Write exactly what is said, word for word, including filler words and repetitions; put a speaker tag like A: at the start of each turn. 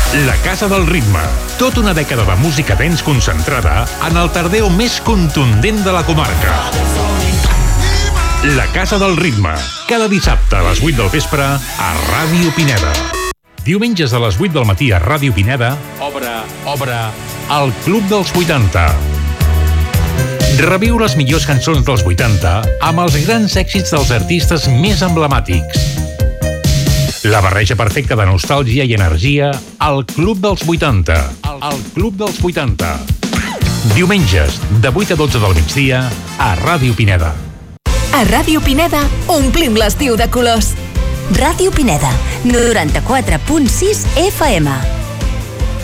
A: La Casa del Ritme. Tota una dècada de música dance concentrada en el tardeo més contundent de la comarca. La Casa del Ritme. Cada dissabte a les vuit del vespre a Ràdio Pineda. Diumenges a les vuit del matí a Ràdio Pineda obre, obre el Club dels vuitanta. Reviu les millors cançons dels vuitanta amb els grans èxits dels artistes més emblemàtics. La barreja perfecta de nostàlgia i energia al Club dels vuitanta. El Club dels vuitanta. Diumenges, de vuit a dotze del migdia, a Ràdio Pineda.
B: A Ràdio Pineda omplim l'estiu de colors.
C: Ràdio Pineda, noranta-quatre punt sis F M.